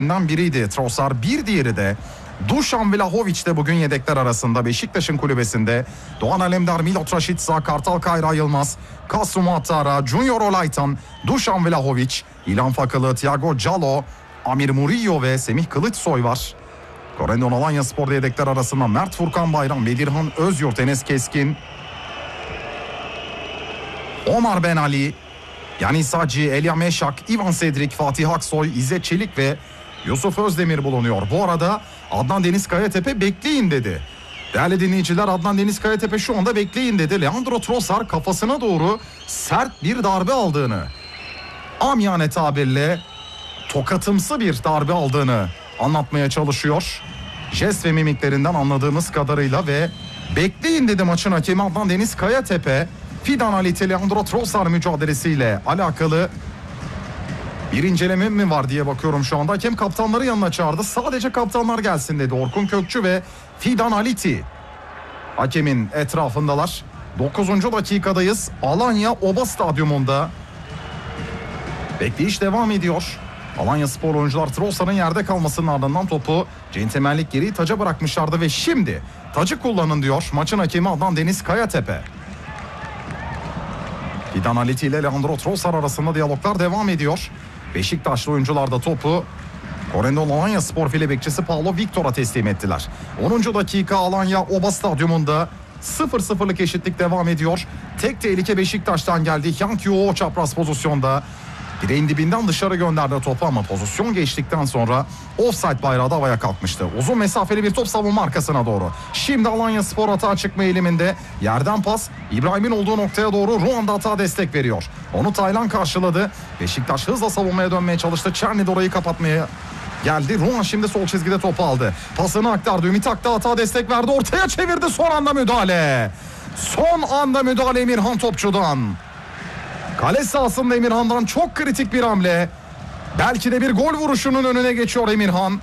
biriydi Trossard, bir diğeri de Dušan Vlahović de bugün yedekler arasında Beşiktaş'ın kulübesinde. Doğan Alemdar, Milot Rashica, Kartal Kayra Yılmaz, Kasım Attara, Junior Olaytan, Dušan Vlahović, İlhan Fakalı, Thiago Callo, Amir Murillo ve Semih Kılıçsoy var. Corendon Alanyaspor'da yedekler arasında Mert Furkan Bayram, Bedirhan Özyurt, Enes Keskin, Omar Ben Ali, Yanis Hacı, Elia Meşak, Ivan Sedrik, Fatih Aksoy, İzzet Çelik ve Yusuf Özdemir bulunuyor. Bu arada Adnan Deniz Kayatepe bekleyin dedi. Değerli dinleyiciler, Adnan Deniz Kayatepe şu anda bekleyin dedi. Leandro Trossard kafasına doğru sert bir darbe aldığını, amiyane tabirle tokatımsı bir darbe aldığını anlatmaya çalışıyor. Jest ve mimiklerinden anladığımız kadarıyla ve bekleyin dedi maçın hakemi Adnan Deniz Kayatepe. Fidan Ali Leandro Trossard mücadelesiyle alakalı bir inceleme mi var diye bakıyorum şu anda. Hakem kaptanları yanına çağırdı. Sadece kaptanlar gelsin dedi. Orkun Kökçü ve Fidan Aliti hakemin etrafındalar. 9. dakikadayız. Alanya Oba Stadyumunda bekleyiş devam ediyor. Alanyaspor oyuncular Trossard'ın yerde kalmasının ardından topu centilmenlik geri taca bırakmışlardı ve şimdi tacı kullanın diyor maçın hakemi Adnan Deniz Kayatepe. Fidan Aliti ile Leandro Trossard arasında diyaloglar devam ediyor. Beşiktaşlı oyuncular da topu Corendon Alanyaspor file bekçisi Paulo Victor'a teslim ettiler. 10. dakika Alanya Oba Stadyumunda 0-0'lık eşitlik devam ediyor. Tek tehlike Beşiktaş'tan geldi. Yankyo çapraz pozisyonda direğin dibinden dışarı gönderdi topu ama pozisyon geçtikten sonra offside bayrağı da havaya kalkmıştı. Uzun mesafeli bir top savunma arkasına doğru. Şimdi Alanyaspor atağa çıkma eğiliminde. Yerden pas İbrahim'in olduğu noktaya doğru Ruanda atağa destek veriyor. Onu Taylan karşıladı. Beşiktaş hızla savunmaya dönmeye çalıştı. Çerni de orayı kapatmaya geldi. Ruan şimdi sol çizgide topu aldı. Pasını aktardı. Ümit Akdağ atağa destek verdi. Ortaya çevirdi. Son anda müdahale. Son anda müdahale Emirhan Topçu'dan. Kale sahasında Emirhan'dan çok kritik bir hamle. Belki de bir gol vuruşunun önüne geçiyor Emirhan.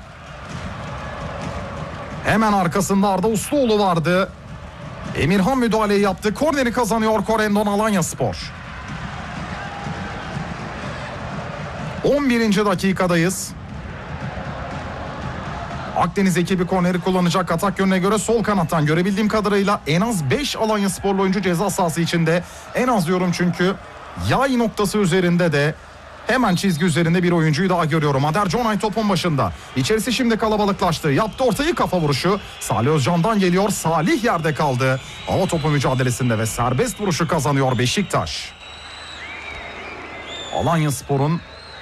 Hemen arkasında Arda Usluoğlu vardı. Emirhan müdahaleyi yaptı. Korneri kazanıyor Corendon Alanyaspor. 11. dakikadayız. Akdeniz ekibi korneri kullanacak. Atak yönüne göre sol kanattan görebildiğim kadarıyla en az 5 Alanyasporlu oyuncu ceza sahası içinde. En az diyorum çünkü yay noktası üzerinde de hemen çizgi üzerinde bir oyuncuyu daha görüyorum. Ader Conay topun başında. İçerisi şimdi kalabalıklaştı. Yaptı ortayı, kafa vuruşu. Salih Özcan'dan geliyor. Salih yerde kaldı. Hava topu mücadelesinde ve serbest vuruşu kazanıyor Beşiktaş. Alanyaspor'un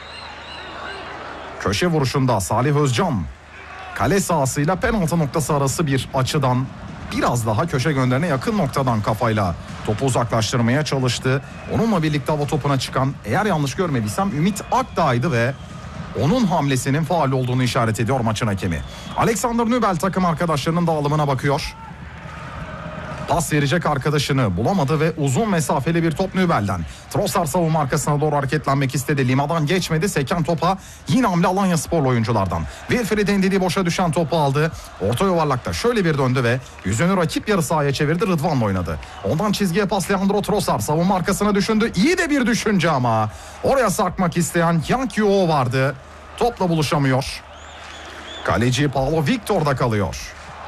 köşe vuruşunda Salih Özcan kale sahasıyla penaltı noktası arası bir açıdan biraz daha köşe gönderine yakın noktadan kafayla topu uzaklaştırmaya çalıştı. Onunla birlikte hava topuna çıkan, eğer yanlış görmediysem, Ümit Akdağ'ydı ve onun hamlesinin faul olduğunu işaret ediyor maçın hakemi. Alexander Nübel takım arkadaşlarının dağılımına bakıyor. Pas verecek arkadaşını bulamadı ve uzun mesafeli bir top Nübel'den. Trossard savunma arkasına doğru hareketlenmek istedi. Lima'dan geçmedi. Seken topa yine hamle Alanyasporlu oyunculardan. Wilfried Ndidi boşa düşen topu aldı. Orta yuvarlakta şöyle bir döndü ve yüzünü rakip yarı sahaya çevirdi. Rıdvan'la oynadı. Ondan çizgiye pas Leandro Trossard savunma arkasına düşündü. İyi de bir düşünce ama oraya sarkmak isteyen Yankyo vardı. Topla buluşamıyor. Kaleci Paulo Victor'da kalıyor.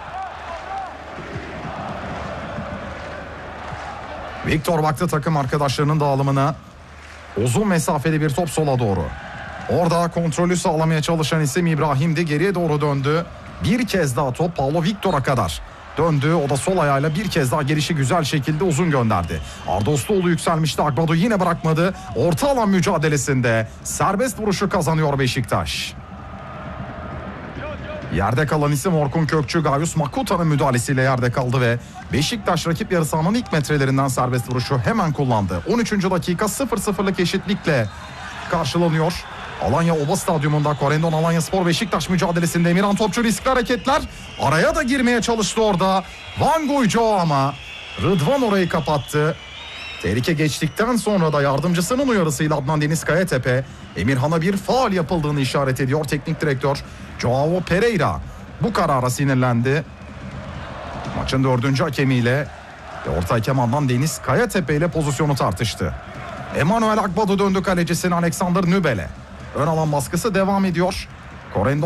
Victor baktı takım arkadaşlarının dağılımına. Uzun mesafeli bir top sola doğru. Orada kontrolü sağlamaya çalışan isim İbrahim'di. Geriye doğru döndü. Bir kez daha top Paulo Victor'a kadar döndü. O da sol ayağıyla bir kez daha gelişi güzel şekilde uzun gönderdi. Arda Usluoğlu yükselmişti. Agbadu yine bırakmadı. Orta alan mücadelesinde serbest vuruşu kazanıyor Beşiktaş. Yerde kalan isim Orkun Kökçü. Gayus Makuta'nın müdahalesiyle yerde kaldı ve Beşiktaş rakip yarı sahanın ilk metrelerinden serbest vuruşu hemen kullandı. 13. dakika 0-0'lık eşitlikle karşılanıyor. Alanya Oba Stadyumunda Corendon Alanyaspor Beşiktaş mücadelesinde Emirhan Topçu riskli hareketler. Araya da girmeye çalıştı orada Van Guijo ama Rıdvan orayı kapattı. Tehlike geçtikten sonra da yardımcısının uyarısıyla Adnan Deniz Kayatepe Emirhan'a bir faul yapıldığını işaret ediyor teknik direktör Joao Pereira. Bu karara sinirlendi. Maçın 4. hakemiyle orta hakem Adnan Deniz Kayatepe ile pozisyonu tartıştı. Emmanuel Agbadu döndü kalecisine Alexander Nübel'e. Ön alan baskısı devam ediyor. Corendon